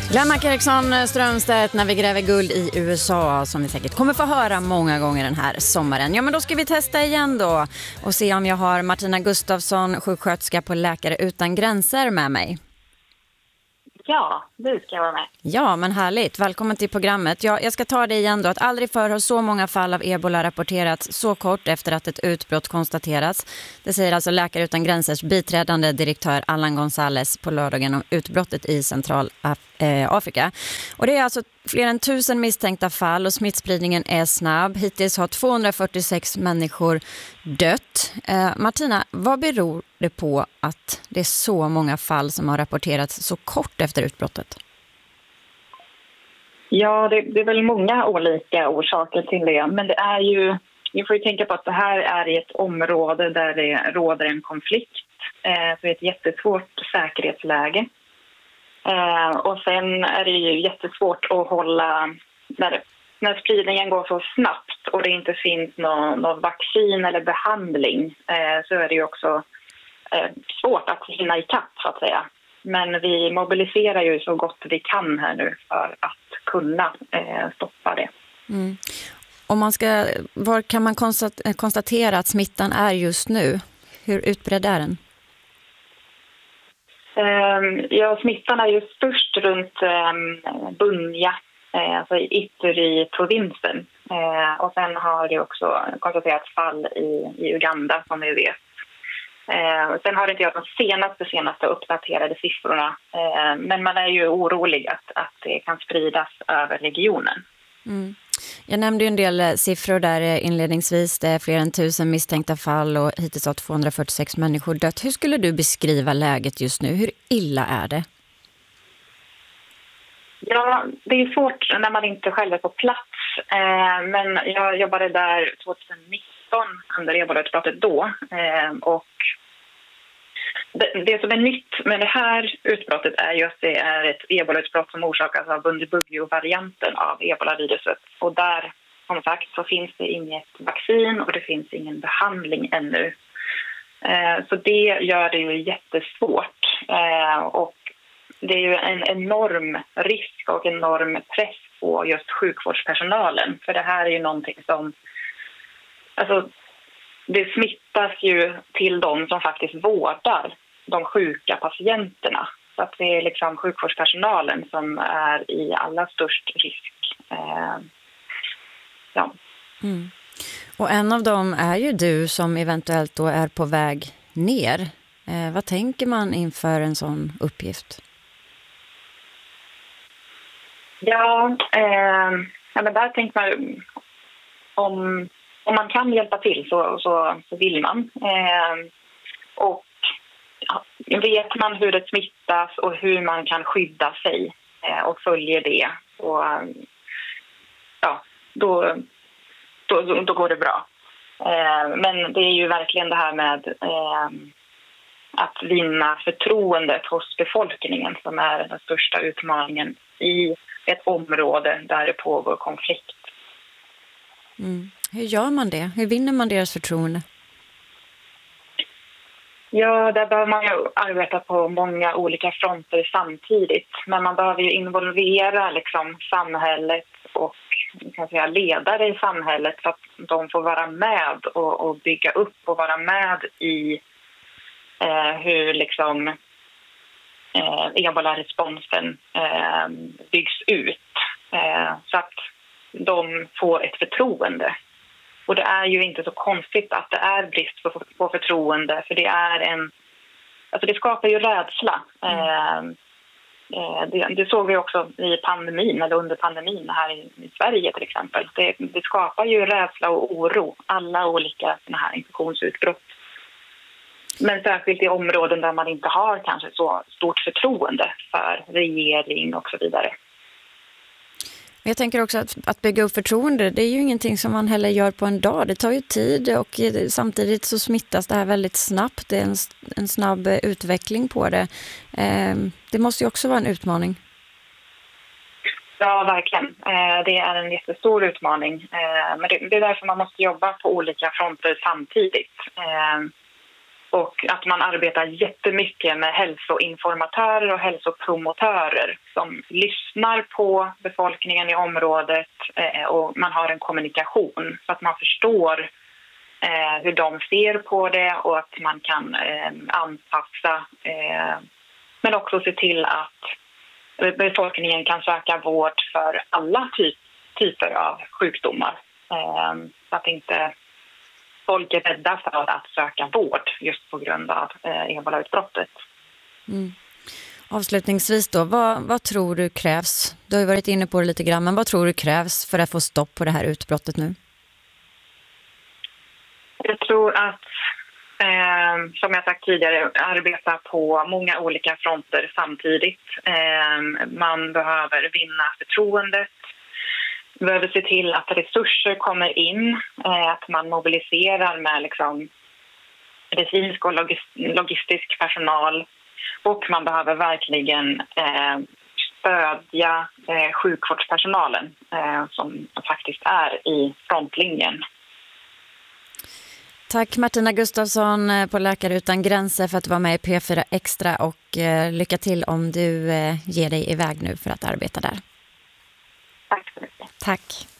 Glenmark Eriksson Strömstedt när vi gräver guld i USA, som vi säkert kommer få höra många gånger den här sommaren. Ja, men då ska vi testa igen då och se om jag har Martina Gustafsson, sjuksköterska på Läkare utan gränser med mig. Ja, du ska vara med. Ja, men härligt. Välkommen till programmet. Jag ska ta det igen då, att aldrig förr har så många fall av ebola rapporterats så kort efter att ett utbrott konstaterats. Det säger alltså Läkare utan gränsers biträdande direktör Allan González på lördagen om utbrottet i Centralafrika. Och det är alltså fler än 1000 misstänkta fall och smittspridningen är snabb. Hittills har 246 människor dött. Martina, vad beror det på att det är så många fall som har rapporterats så kort efter utbrottet? Ja, det är väl många olika orsaker till det. Men det är ju, vi får ju tänka på att det här är i ett område där det råder en konflikt. Så det är ett jättesvårt säkerhetsläge. Och sen är det ju jättesvårt att hålla, när spridningen går så snabbt och det inte finns någon vaccin eller behandling, så är det ju också svårt att hinna ikapp så att säga. Men vi mobiliserar ju så gott vi kan här nu för att kunna stoppa det. Mm. Var kan man konstatera att smittan är just nu? Hur utbredd är den? Ja, smittan är ju störst runt Bunia, alltså i Ituri-provinsen. Och sen har det också konstaterats fall i Uganda som vi vet. Sen har det inte jag de senaste uppdaterade siffrorna. Men man är ju orolig att det kan spridas över regionen. Mm. Jag nämnde ju en del siffror där inledningsvis. Det är fler än 1000 misstänkta fall och hittills har 246 människor dött. Hur skulle du beskriva läget just nu? Hur illa är det? Ja, det är svårt när man inte själv är på plats. Men jag jobbade där 2019 under ebola-utbrottet då. Och det som är nytt med det här utbrottet är ju att det är ett ebola-utbrott som orsakas av Bundibugyo-varianten av ebola-viruset. Och där, som sagt, så finns det inget vaccin och det finns ingen behandling ännu. Så det gör det ju jättesvårt. Och det är ju en enorm risk och enorm press på just sjukvårdspersonalen. För det här är ju någonting som... Alltså, det smittas ju till de som faktiskt vårdar de sjuka patienterna. Så att det är liksom sjukvårdspersonalen som är i allra störst risk. Ja. Mm. Och en av dem är ju du som eventuellt då är på väg ner. Vad tänker man inför en sån uppgift? Ja, men där tänker man om man kan hjälpa till så vill man. Och vet man hur det smittas och hur man kan skydda sig och följer det, och, ja, då går det bra. Men det är ju verkligen det här med att vinna förtroendet hos befolkningen som är den största utmaningen i ett område där det pågår konflikt. Mm. Hur gör man det? Hur vinner man deras förtroende? Ja, där behöver man ju arbeta på många olika fronter samtidigt. Men man behöver ju involvera liksom samhället och kan säga, ledare i samhället så att de får vara med och bygga upp och vara med i hur liksom ebola-responsen byggs ut. Så att de får ett förtroende. Och det är ju inte så konstigt att det är brist på förtroende, för det är det skapar ju rädsla. Det såg vi också i pandemin, eller under pandemin här i Sverige till exempel. Det skapar ju rädsla och oro, alla olika såna här infektionsutbrott. Men särskilt i områden där man inte har kanske så stort förtroende för regering och så vidare. Jag tänker också att bygga upp förtroende, det är ju ingenting som man heller gör på en dag. Det tar ju tid och samtidigt så smittas det här väldigt snabbt. Det är en snabb utveckling på det. Det måste ju också vara en utmaning. Ja, verkligen. Det är en jättestor utmaning. Men det är därför man måste jobba på olika fronter samtidigt. Och att man arbetar jättemycket med hälsoinformatörer och hälsopromotörer som lyssnar på befolkningen i området och man har en kommunikation så att man förstår hur de ser på det och att man kan anpassa men också se till att befolkningen kan söka vård för alla typer av sjukdomar. Så att inte folk är rädda för att söka vård just på grund av ebolautbrottet. Mm. Avslutningsvis då, vad tror du krävs? Du har ju varit inne på det lite grann, men vad tror du krävs för att få stopp på det här utbrottet nu? Jag tror att, som jag sagt tidigare, arbeta på många olika fronter samtidigt. Man behöver vinna förtroendet. Vi behöver se till att resurser kommer in, att man mobiliserar med medicinsk och logistisk personal. Och man behöver verkligen stödja sjukvårdspersonalen som faktiskt är i frontlinjen. Tack Martina Gustafsson på Läkare utan gränser för att vara med i P4 Extra och lycka till om du ger dig iväg nu för att arbeta där. Tack så mycket. Tack.